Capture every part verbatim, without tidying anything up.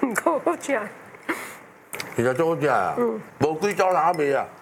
唔够好食。 其实做好食啊，无几组哪卖啊。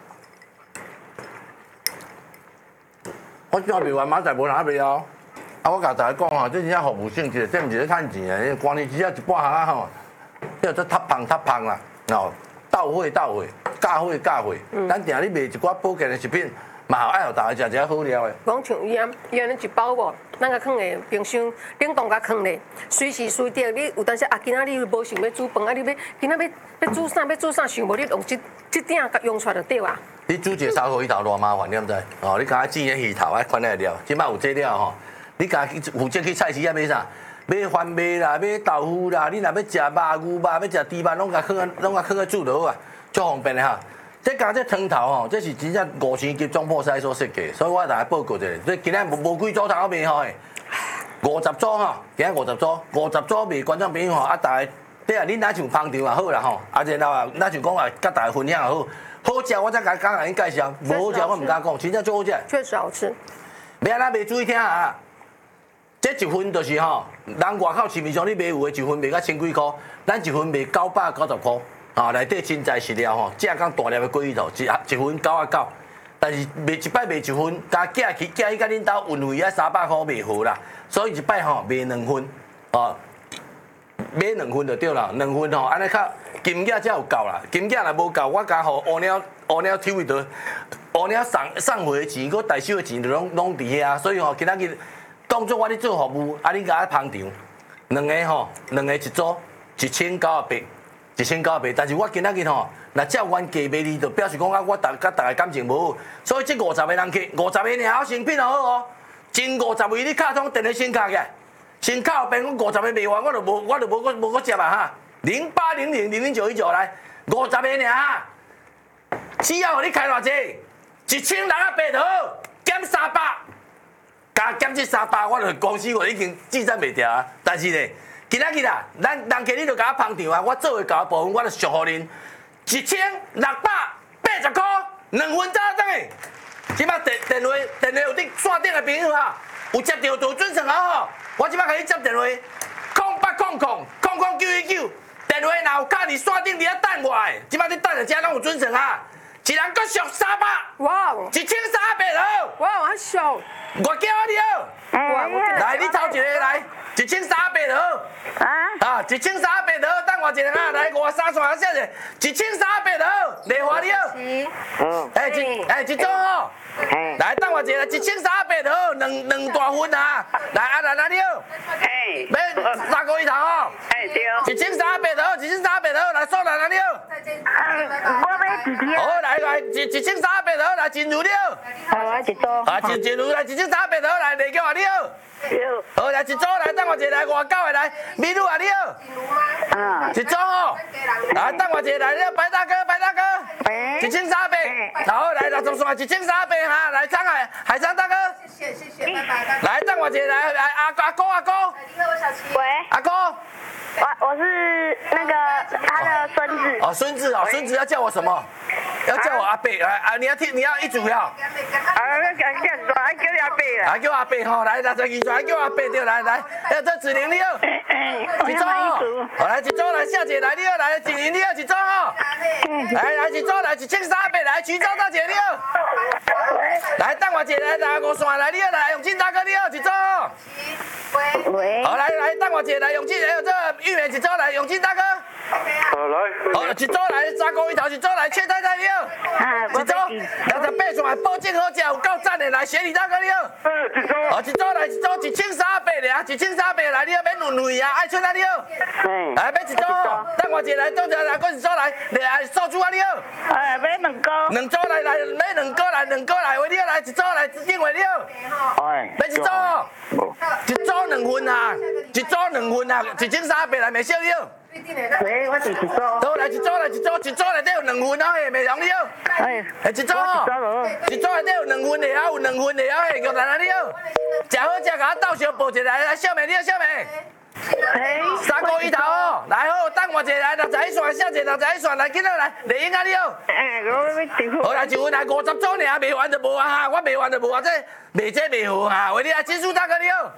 我做卖完马仔无哪卖哦。啊，我甲大家讲吼，这真正服务性质，这毋是咧趁钱诶，光年只要一半行啊吼，叫做塌胖塌胖啦，哦，到货到货，价货价货，咱定咧卖一寡保健诶食品。嘛爱互大家食一下好料的。 讲像伊啊，伊安尼一包无，咱甲放咧冰箱冷冻甲放咧，随时随地你有当时啊，今仔你无想要煮饭啊，你要今仔要要煮啥要煮啥，想无你用即即鼎甲用出来就对啊。 你煮一个烧鱼头偌麻烦，你毋知？哦，你敢煮个鱼头爱款个料，即摆有这料吼，你敢负责去菜市啊买啥？买番麦啦，买豆腐啦，你若要食肉牛肉，要食猪肉，拢甲放个拢甲放个煮就好啊，足方便的哈。这家这汤头吼，这是真正五星级总铺师所设计，所以我大家报告一下，这今日无无几组头卖吼，五十组吼，今日五十组，五十组卖观众朋友吼，啊大家，对啊，恁哪像捧场也好啦吼，啊然后啊，哪像讲啊，甲大家分享也好，好食我才甲甲恁介绍，无好食我唔敢讲，真正最好食。 确实好吃。 要安那卖注意听啊，这一份就是吼，人外口市面上你卖有诶一份卖甲千几箍，咱一份卖九百九十箍。啊，内底真材实料吼，正讲大粒的鲑鱼头，一一份九啊九，但是卖一摆卖一份，加寄去寄去甲恁兜运费啊三百箍卖好啦，所以一摆吼卖两份，哦，买两份就对啦，两份吼安尼较金额才有够啦，金额若无够，我加互乌鸟乌鸟抽伊着，乌鸟送送货的钱，佮代收的钱就拢拢伫遐，所以吼今仔日当作我咧做服务，啊恁甲我捧场，两个吼两个一组一千九啊八。一千九百，但是我今仔日吼，若照原价卖你，就表示讲啊，我大甲大家感情无好，所以这五十个人客，五十个尔好成品就好哦。前五十位你卡通电咧先卡嘅，先卡后边我五十个卖完，我就无我就无无无搁接啊哈。零八零零零零九一九来，五十个尔哈，只要互你开偌济，一千六啊八就好，减三百，加减这三百，我就公司我已经记载袂掉啊。但是咧。今仔日啊，咱人客你就甲我捧场啊！我做会到部分，我就续互恁一千六百八十箍，两分钟等下。即摆电电话电话有伫线顶的朋友啊，有接到就准算好吼。我即摆甲你接电话，空八空空空空九一九，电话若有卡伫线顶，你啊等我的。即摆你等下遮拢有准算啊，一人搁续三百， 哇， 一千三百好。 哇，还小。 我叫你好。 哇， 来，你头一个来。一千三百就好，啊，啊，一千三百就好，等我一下啊，来五三三小姐，一千三百就好，丽华你好，嗯，哎，一哎一组哦，来等我一下，一千三百就好，两两大份啊，来啊来来你好，哎，要三个一头哦，哎对，一千三百就好，一千三百就好，来数来来你好，我要一支，好来来一一千三百就好，来真如你好，好我一组，啊真真如来一千三百就好，来丽叫你好。好，来一组来，等我一下来，外九的来，美女啊你好，啊，一组哦，来等我一下来，你好白大哥，白大哥，一千三百，好来六十算一千三百哈，来张海海山大哥，谢谢谢谢，拜拜，来等我一下来，来阿阿哥阿哥，你好我小七，喂，阿哥， 我我是那个他的孙子， 哦孙子哦，孙子要叫我什么？要叫我阿伯来啊！你要听，你要一组要。啊， 那叫叫什么？还叫你阿伯啊？ 啊，叫阿伯吼，来六十二岁，还叫阿伯对，来来，要这子玲你好，一组哦，好来一组来，下姐来你好，来子玲你好一组哦，来来一组来一千三百来，徐州大姐你好，来等我一下来，来五线来你好，来永进大哥你好一组哦，喂，好来来等我一下来永进，还有这玉美一组来永进大哥。 好来， 好，一组来，三个一头，一组来，切太太你好，一组六十八线，保证好食，有够赞的，来，雪梨大哥你好， 一组， 好，一组来，一组一千三百俩，一千三百来，你好，免运费啊，爱出啊你好，来，买一组哦，等我一下来，等一下来，搁一组来，来，素珠啊你好， 哎，买两个， 两组来来，买两个来，两个来，喂你好，来一组来，电话你好，哎，买一组哦，一组两份啊，一组两份啊，一千三百来，卖少你好。 喂，我是一组。 好，来一组来一组，一组内底有两份啊，嘿，美容你好。哎，哎，一组哦，一组内底有两份的啊，有两份的啊，嘿，玉兰啊你好。食好食，甲我倒小报一个来，来小妹你好，小妹。三个一头哦，来好，等我一下来，六十一线，小姐六十一线，来紧来来，丽英啊你好。 哎，我要订。 好，来一份来五十组尔，卖完就无啊哈，我卖完就无啊，这卖这卖好哈，为你来金叔大哥你好。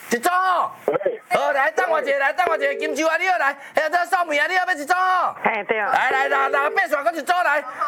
一组哦。好，来等我一下，来等我一下，金州啊，你好来，还有这寿面啊，你要要一组哦。 嘿，对哦。 来来，六六八线，搁一组来。